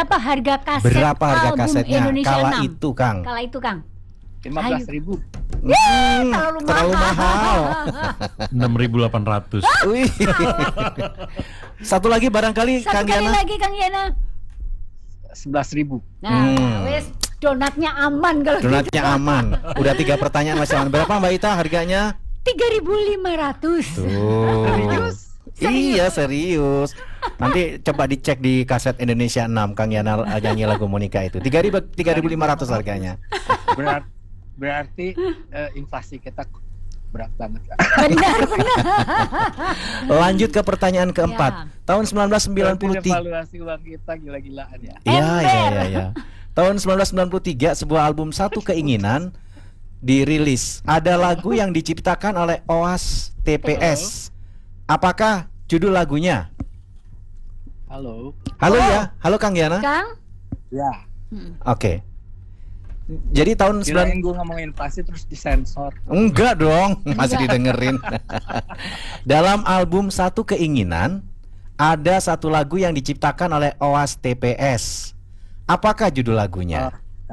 Berapa harga kaset Berapa harga album kasetnya Indonesia kala 6? itu, Kang? Kala itu, Kang. 15.000. Terlalu mahal. 6.800. Wih. Satu lagi barangkali Satu Kang kali Yana. lagi Kang Yana. 11.000. Nah, wes donatnya aman kalau Donatnya aman. Udah 3 pertanyaan masih aman. Berapa Mbak Ita harganya? 3.500. Tuh. Serius? Iya serius. Nanti coba dicek di kaset Indonesia 6 Kang Yana nyanyi lagu Monica itu. 3.500 harganya. Berarti inflasi kita berat banget. Benar. Lanjut ke pertanyaan keempat. Ya. Tahun Berarti 1993. evaluasi uang kita gila-gilaan ya. Iya. Tahun 1993 sebuah album Satu Keinginan dirilis. Ada lagu yang diciptakan oleh Oas TPS. Apakah judul lagunya? Halo. Halo ya, halo Kang Yana. Kang? Ya. Oke. Jadi tahun Kirain gue ngomongin inflasi terus disensor. Enggak dong, masih didengerin. Dalam album Satu Keinginan ada satu lagu yang diciptakan oleh Oas TPS. Apakah judul lagunya?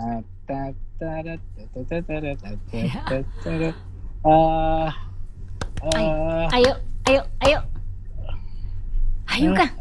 Ayo Kang.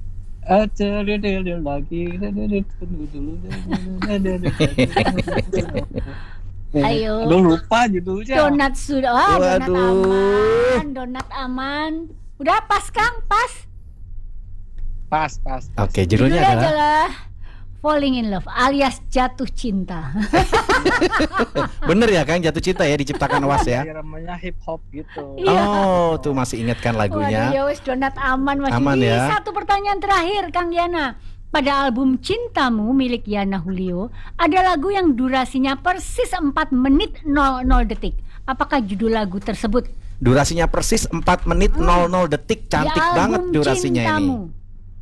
Ayo. Aduh lupa judulnya. Donat sudah. Wah, Waduh. donat aman. Udah pas Kang, pas. Pas. Oke, judulnya adalah Falling in Love alias jatuh cinta. bener ya Kang, Jatuh Cinta ya diciptakan Oas ya. Namanya hip hop gitu. Iya. Oh, tuh masih ingatkan Waduh, lagunya. ya wes donat aman Mas Aman Yudi. ya. Satu pertanyaan terakhir Kang Yana. Pada album Cintamu milik Yana Julio, ada lagu yang durasinya persis 4 menit 00 detik. Apakah judul lagu tersebut? Durasinya persis 4 menit 00 detik. Cantik Di banget album durasinya Cintamu. ini.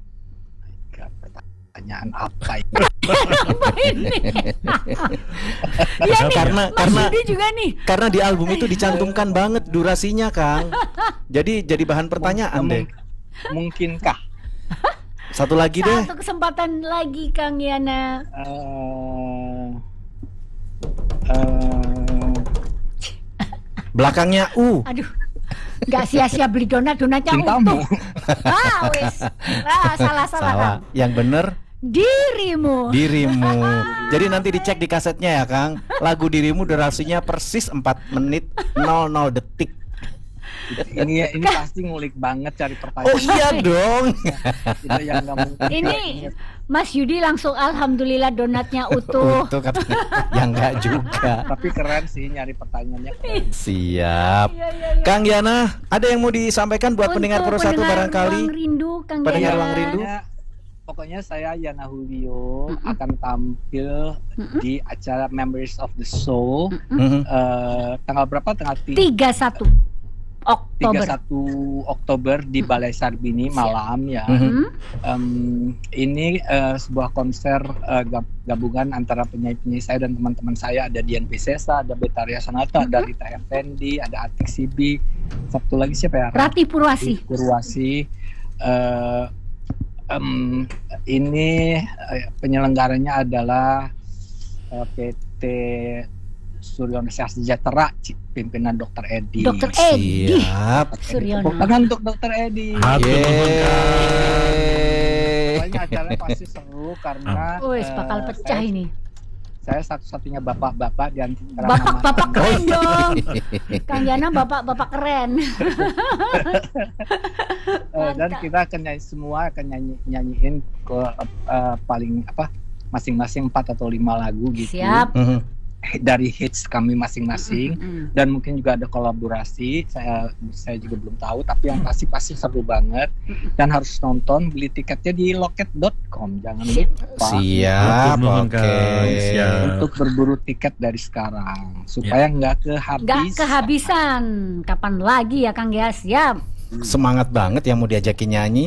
Pertanyaan apa ini? Apa ini? Ya nih, Karena- Mas karena- Yudi juga nih. Karena di album itu dicantumkan banget durasinya, Kang. Jadi bahan pertanyaan deh. Mungkinkah? Satu lagi deh. Satu kesempatan lagi Kang Yana. Belakangnya U. Aduh, nggak sia-sia beli donatnya Cintamu. utuh. Wes. Salah Kang. Yang bener Dirimu. Jadi nanti dicek di kasetnya ya, Kang. Lagu Dirimu durasinya persis 4 menit 00 detik. Ini pasti ngulik banget cari pertanyaan. Oh iya dong. Itu yang nggak mungkin. Ini Mas Yudi langsung alhamdulillah donatnya utuh. Tuh katanya. Yang enggak juga. Tapi keren sih nyari pertanyaannya. Keren. Siap. Iya. Kang Yana, ada yang mau disampaikan buat pendengar Pro 1 barangkali? Ruang Rindu, Kang Pendengar Yana. Ruang Rindu. Pokoknya saya Yana Julio akan tampil di acara Memories of the Soul tanggal berapa? Tanggal 31 Oktober. 31 Oktober di Balai Sarbini malam ya. Ini sebuah konser gabungan antara penyanyi-penyanyi saya dan teman-teman saya. Ada Dian Piscesa, ada Betaria Sonata, ada Rita Effendi, ada Atik Sibi. Satu lagi siapa ya? Rati Purwasi. Ini penyelenggaranya adalah PT Suryono Sejahtera, pimpinan Dr. Edi. Dr. Edi Siap. Suryono. Bukan untuk Dr. Edi. Pokoknya acaranya pasti seru karena Wes bakal pecah ini. saya satu-satunya bapak-bapak di antara Bapak-bapak keren dong. Kang Yana bapak-bapak keren. dan kita akan nyanyiin ke paling masing-masing 4 atau 5 lagu gitu. Siap. Dari hits kami masing-masing dan mungkin juga ada kolaborasi. Saya juga belum tahu, tapi yang pasti seru banget dan harus nonton. Beli tiketnya di loket.com, jangan lupa. Siap. Oke. Untuk berburu tiket dari sekarang supaya nggak kehabisan. Kapan lagi ya Kang ya? Siap. Semangat banget yang mau diajakin nyanyi.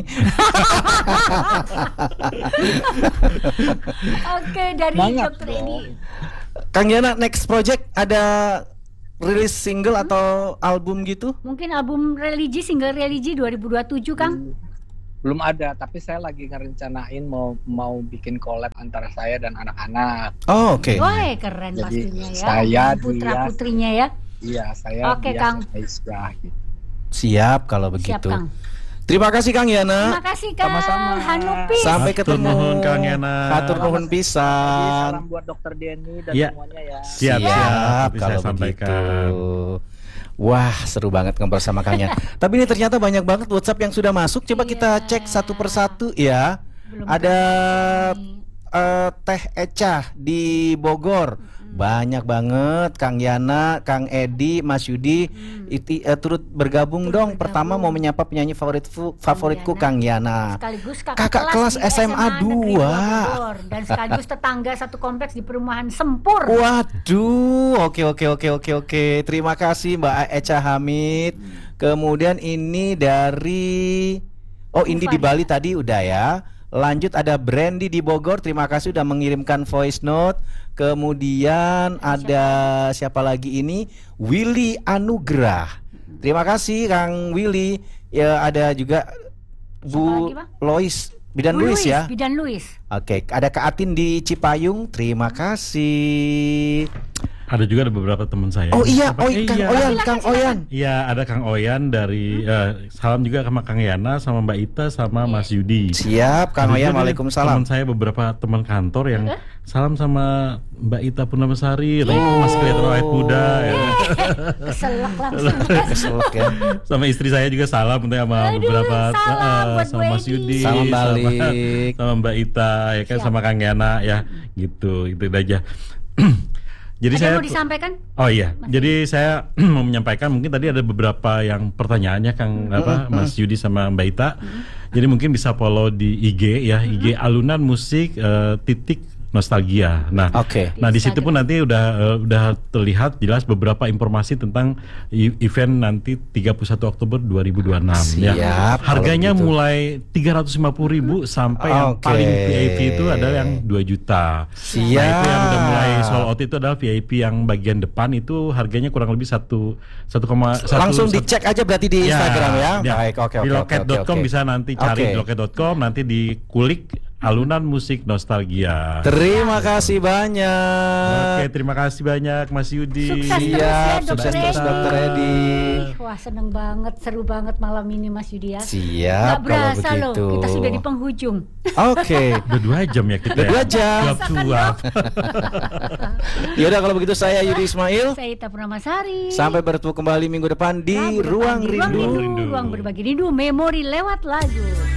Oke, dari Dr. Edi. Kang Yana, next project ada rilis single atau album gitu? Mungkin album religi, single religi 2027 Kang. Belum ada, tapi saya lagi ngerencanain mau bikin collab antara saya dan anak-anak. Oh, oke. Wah, keren Jadi pastinya ya. saya, Putra-putrinya ya. Iya, saya Oke, dia, Kang. Aisyah gitu. Siap kalau Siap, begitu. Kang. Terima kasih Kang Terima Yana. kasih Kang Sama-sama. Hanupis. Sampai Hatur ketemu. nuhun, Kang Yana. Hatur nuhun Jadi, pisan. salam buat Dokter Denny dan Iya. semuanya ya. Siap, Siap, nanti kalau saya sampaikan. begitu. Wah, seru banget ngobrol sama Kang Yana. Tapi ini ternyata banyak banget WhatsApp yang sudah masuk. Coba kita Iya. cek satu persatu ya. Belum Ada terasa nih. Teh Eca di Bogor. Banyak banget Kang Yana, Kang Edi, Mas Yudi turut bergabung Turut dong. bergabung. Pertama mau menyapa penyanyi favoritku Kang Yana. Sekaligus Kakak kelas di SMA Negeri 2. Bogor, dan sekaligus tetangga satu kompleks di perumahan Sempur. Waduh, oke. Terima kasih Mbak Eca Hamid. Kemudian ini dari Indi di Bali tadi udah ya. Lanjut ada Brandy di Bogor. Terima kasih udah mengirimkan voice note. Kemudian ada siapa lagi ini? Willy Anugrah. Terima kasih Kang Willy. Ya ada juga Bu lagi, Bang? Lois, Bidan Bu Luis ya. Bidan Luis. Oke, ada Kak Atin di Cipayung. Terima kasih. Ada juga ada beberapa teman saya. Oh iya, Apa- Kang iya. Oyan, Kang Oyan. Iya, ada Kang Oyan dari salam juga sama Kang Yana, sama Mbak Ita, sama Mas Yudi. Siap, Kang Ada Oyan. juga Waalaikumsalam. Teman saya beberapa teman kantor yang salam sama Mbak Ita Purnamesari, Mas kelihatan awet muda. Ya. Keselak langsung. Keselak ya. Sama istri saya juga salam tentunya sama Aduh, beberapa salam buat sama Bu Mas Edi. Yudi, Salam balik. sama Mbak Ita, ya kan, Siap. sama Kang Yana ya, gitu itu aja. Jadi Ada saya yang mau disampaikan? Oh iya, jadi saya mau menyampaikan mungkin tadi ada beberapa yang pertanyaannya Kang Mas Yudi sama Mbak Ita. Jadi mungkin bisa follow di IG ya, IG Alunan Musik titik Nostalgia. Nah, Oke. nah di situ pun nanti udah terlihat jelas beberapa informasi tentang event nanti 31 Oktober 2026 ya. Siap, Harganya kalau begitu. mulai 350.000 sampai yang Oke. paling VIP itu ada yang 2 juta. Siap. Nah, itu yang udah mulai sold out itu adalah VIP yang bagian depan itu harganya kurang lebih 1,1 Langsung dicek aja berarti di Instagram ya. Baik, oke. Di loket.com bisa nanti cari di loket.com, nanti dikulik Alunan Musik Nostalgia. Terima kasih banyak. Oke, terima kasih banyak Mas Yudi. Sukses terus Siap, ya sukses Dokter terus, Edi. Dokter Edi. Wah, seneng banget, seru banget malam ini Mas Yudi ya. Siap, Nggak kalau berasa loh, begitu. kita sudah di penghujung. Oke. Udah 2 jam ya kita. Udah 2 jam. Suap-suap. Yaudah kalau begitu saya Yudi Ismail. Saya Ita Purnamasari. Sampai bertemu kembali minggu depan di Rabu depan Ruang di Ruang Rindu. Rindu. Ruang berbagi rindu, memori lewat lagu.